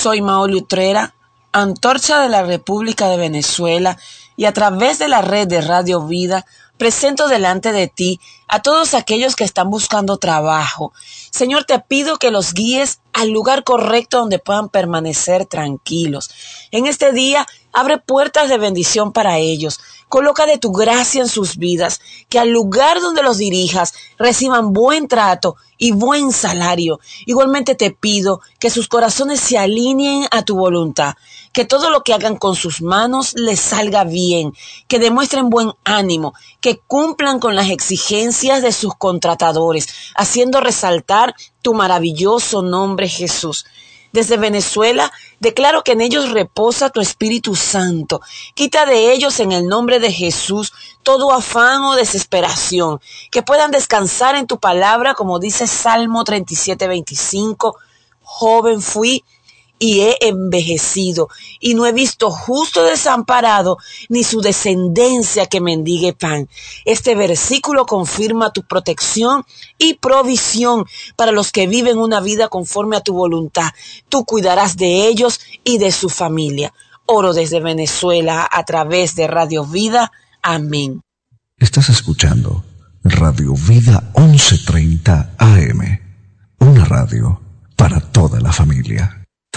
Soy Maoli Utrera, antorcha de la República de Venezuela, y a través de la red de Radio Vida presento delante de ti a todos aquellos que están buscando trabajo. Señor, te pido que los guíes al lugar correcto donde puedan permanecer tranquilos. En este día, abre puertas de bendición para ellos. Coloca de tu gracia en sus vidas, que al lugar donde los dirijas reciban buen trato y buen salario. Igualmente te pido que sus corazones se alineen a tu voluntad, que todo lo que hagan con sus manos les salga bien, que demuestren buen ánimo, que cumplan con las exigencias de sus contratadores, haciendo resaltar tu maravilloso nombre, Jesús. Desde Venezuela, declaro que en ellos reposa tu Espíritu Santo. Quita de ellos en el nombre de Jesús todo afán o desesperación. Que puedan descansar en tu palabra, como dice Salmo 37:25. Joven fui y he envejecido, y no he visto justo desamparado, ni su descendencia que mendigue pan. Este versículo confirma tu protección y provisión para los que viven una vida conforme a tu voluntad. Tú cuidarás de ellos y de su familia. Oro desde Venezuela a través de Radio Vida. Amén. Estás escuchando Radio Vida 1130 AM, una radio para toda la familia.